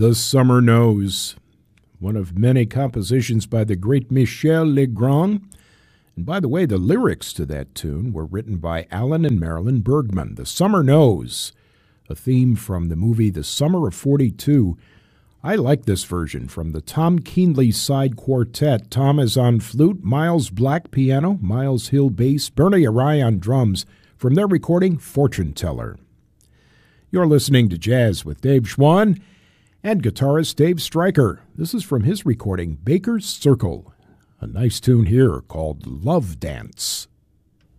The Summer Knows, one of many compositions by the great Michel Legrand. And by the way, the lyrics to that tune were written by Alan and Marilyn Bergman. The Summer Knows, a theme from the movie The Summer of 42. I like this version from the Tom Keenley Side Quartet. Tom is on flute, Miles Black piano, Miles Hill bass, Bernie Arai on drums, from their recording Fortune Teller. You're listening to Jazz with Dave Schwann and guitarist Dave Stryker. This is from his recording Baker's Circle, a nice tune here called Love Dance.